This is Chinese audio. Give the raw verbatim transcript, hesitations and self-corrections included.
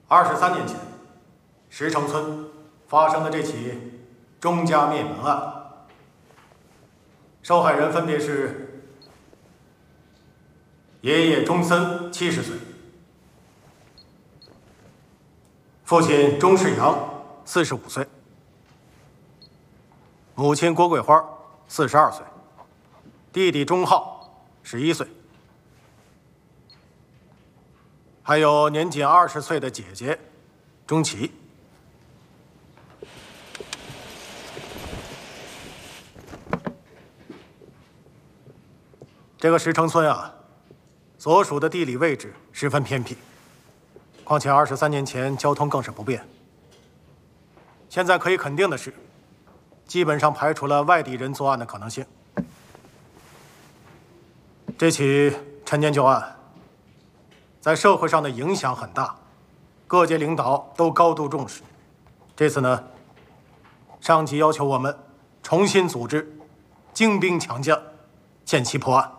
二十三年前，石城村发生的这起钟家灭门案，受害人分别是爷爷钟森七十岁，父亲钟世阳四十五岁，母亲郭桂花四十二岁，弟弟钟浩十一岁，还有年仅二十岁的姐姐钟琪。这个石城村啊，所属的地理位置十分偏僻，况且二十三年前交通更是不便。现在可以肯定的是，基本上排除了外地人作案的可能性。这起陈年旧案在社会上的影响很大，各界领导都高度重视。这次呢，上级要求我们重新组织精兵强将，限期破案。